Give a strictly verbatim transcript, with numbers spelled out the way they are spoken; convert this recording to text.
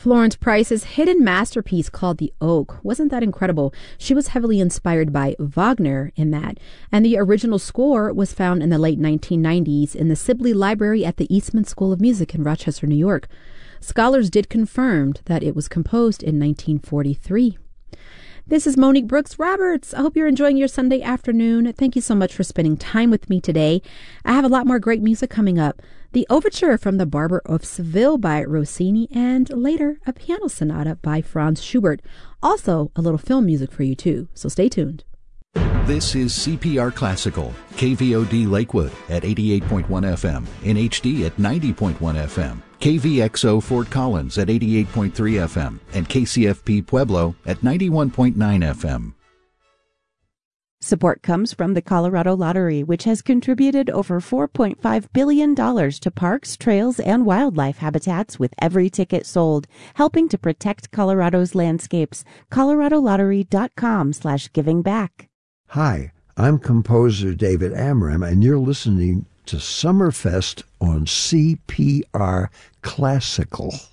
Florence Price's hidden masterpiece called The Oak. Wasn't that incredible? She was heavily inspired by Wagner in that. And the original score was found in the late nineteen nineties in the Sibley Library at the Eastman School of Music in Rochester, New York. Scholars did confirm that it was composed in nineteen forty-three. This is Monique Brooks Roberts. I hope you're enjoying your Sunday afternoon. Thank you so much for spending time with me today. I have a lot more great music coming up. The Overture from The Barber of Seville by Rossini, and later a piano sonata by Franz Schubert. Also a little film music for you too, so stay tuned. This is C P R Classical, K V O D Lakewood at eighty-eight point one F M, in H D at ninety point one F M, K V X O Fort Collins at eighty-eight point three F M, and K C F P Pueblo at ninety-one point nine F M. Support comes from the Colorado Lottery, which has contributed over four point five billion dollars to parks, trails, and wildlife habitats with every ticket sold, helping to protect Colorado's landscapes. ColoradoLottery.com slash giving back. Hi, I'm composer David Amram, and you're listening to Summerfest on C P R Classical.